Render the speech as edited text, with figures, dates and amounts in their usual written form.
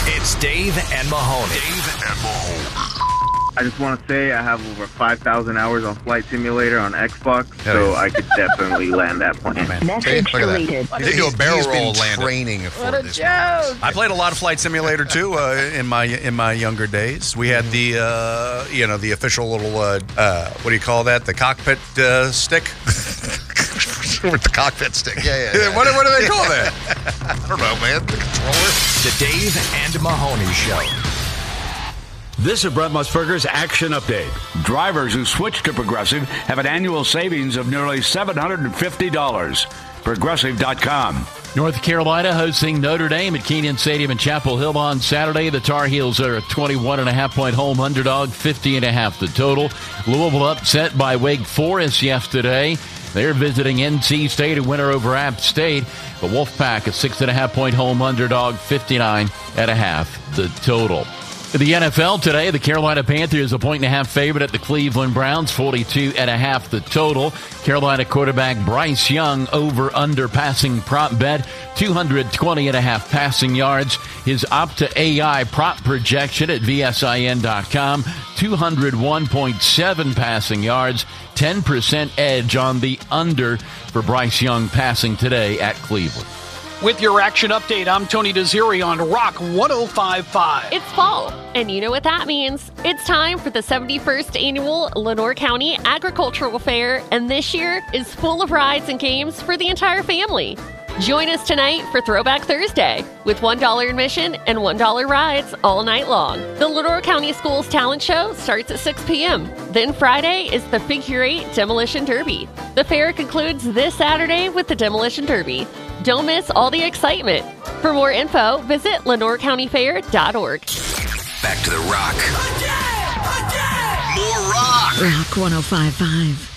It's Dave and Mahoney. I just want to say I have over 5,000 hours on Flight Simulator on Xbox, so I could definitely land that plane. Message deleted. They do a barrel roll landing. Training for What a this. joke. I played a lot of Flight Simulator too in my younger days. We had the the official little what do you call that? The cockpit stick. With the cockpit stick. Yeah. What do they call that? I don't know, man. The controller. The Dave and Mahoney Show. This is Brent Musburger's Action Update. Drivers who switch to Progressive have an annual savings of nearly $750. Progressive.com. North Carolina hosting Notre Dame at Kenan Stadium in Chapel Hill on Saturday. The Tar Heels are a 21.5-point home underdog, 50.5 the total. Louisville upset by Wake Forest yesterday. They're visiting NC State, a winner over App State. The Wolfpack, a 6.5-point home underdog, 59.5 the total. In the NFL today, the Carolina Panthers a 1.5 favorite at the Cleveland Browns, 42.5 the total. Carolina quarterback Bryce Young over/under passing prop bet, 220.5 passing yards. His Opta AI prop projection at VSIN.com, 201.7 passing yards, 10% edge on the under for Bryce Young passing today at Cleveland. With your Action Update, I'm Tony Desiri on Rock 105.5. It's fall, and you know what that means. It's time for the 71st Annual Lenoir County Agricultural Fair, and this year is full of rides and games for the entire family. Join us tonight for Throwback Thursday with $1 admission and $1 rides all night long. The Lenoir County Schools Talent Show starts at 6 p.m. Then Friday is the Figure 8 Demolition Derby. The fair concludes this Saturday with the Demolition Derby. Don't miss all the excitement. For more info, visit LenoirCountyFair.org. Back to the Rock. More rock. Rock 105.5.